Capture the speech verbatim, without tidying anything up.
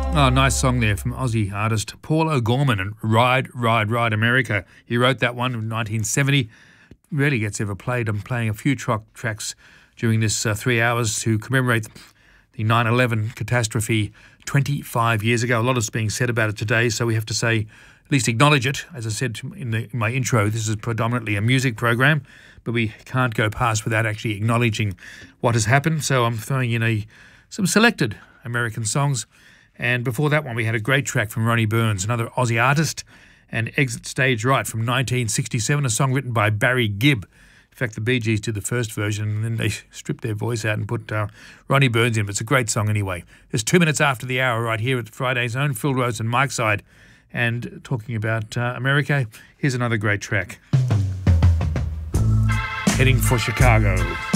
Oh, nice song there from Aussie artist Paul O'Gorman and Ride, Ride, Ride America. He wrote that one in nineteen seventy. Rarely gets ever played. I'm playing a few tro- tracks during this uh, three hours to commemorate the nine eleven catastrophe twenty-five years ago. A lot is being said about it today, so we have to say, at least acknowledge it. As I said in, the, in my intro, this is predominantly a music program, but we can't go past without actually acknowledging what has happened. So I'm throwing in a some selected American songs. And before that one, we had a great track from Ronnie Burns, another Aussie artist, and Exit Stage Right from nineteen sixty-seven, a song written by Barry Gibb. In fact, the Bee Gees did the first version, and then they stripped their voice out and put uh, Ronnie Burns in. But it's a great song anyway. It's two minutes after the hour right here at Friday's own Phil Rose and Mike Side. And talking about uh, America, here's another great track. Heading for Chicago.